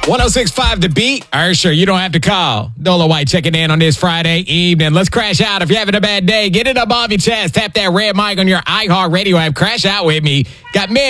106.5 The Beat. Sure, you don't have to call. Dolo White checking in on this Friday evening. Let's crash out. If you're having a bad day, get it up off your chest. Tap that red mic on your iHeartRadio app. Crash out with me. Got me